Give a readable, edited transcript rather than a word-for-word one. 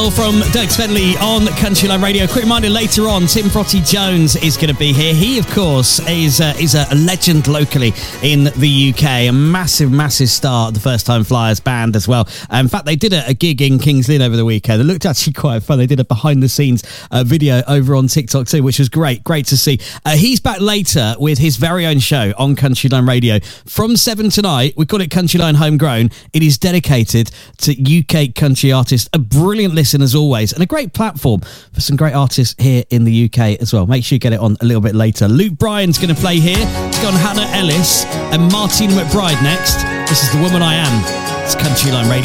From Dirk Bentley on Countryline Radio. Quick reminder, later on, Tim Frotty Jones is going to be here. He, of course, is a legend locally in the UK. A massive, massive star at the First Time Flyers band as well. In fact, they did a gig in Kings Lynn over the weekend. It looked actually quite fun. They did a behind-the-scenes video over on TikTok too, which was great. Great to see. He's back later with his very own show on Countryline Radio. From 7 tonight, we call it Countryline Homegrown. It is dedicated to UK country artists. A brilliant listen as always, and a great platform for some great artists here in the UK as well. Make sure you get it on a little bit later. Luke Bryan's going to play here. It's got Hannah Ellis and Martine McBride next. This is The Woman I Am. It's Countryline Radio.